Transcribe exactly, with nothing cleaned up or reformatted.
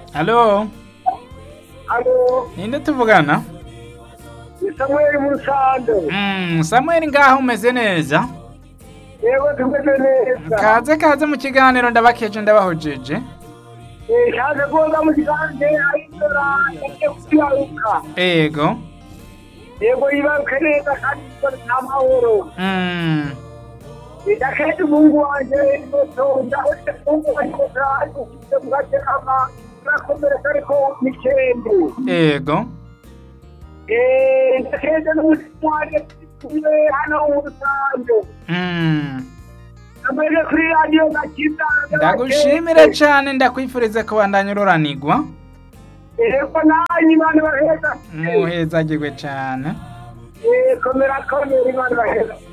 Halo, Alo, ninde tuvugana? ni Samuel Musando. Mm, Samuel ngaho umeze neza? Yego tumeze neza. Kaze kaze mu kiganiro ndabakeje ndabahojeje. Eh, shaje kuza mu kiganje ayisora yake kuyaruka. Ego. Yego ibaruke neza kandi nta mahoro. Mm. Ndakete Mungu wanje ngoto ndahote Mungu wanje ko mugate kama nakomereka ariko nikende. Ego. Eh, ndakete n'umutima wanje kuye hano mu Musando. Mm. Ameze kuri radio gakiza. Ndagushimire cyane ndakwifuriza kubandanya ururanirwa. Eko nanyi bana baheza. Muhezagirwe cyane. Eh, komera komera bana baheza.